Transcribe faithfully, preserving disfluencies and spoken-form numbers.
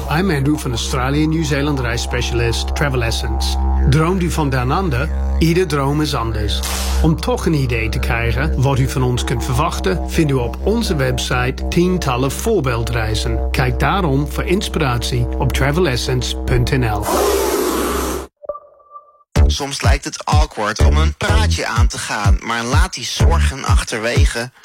I'm Andrew van Australië en Nieuw-Zeeland reisspecialist Travel Essence. Droomt u van down under? Ieder droom is anders. Om toch een idee te krijgen wat u van ons kunt verwachten, vindt u op onze website tientallen voorbeeldreizen. Kijk daarom voor inspiratie op travel essence punt n l. Soms lijkt het awkward om een praatje aan te gaan, maar laat die zorgen achterwege.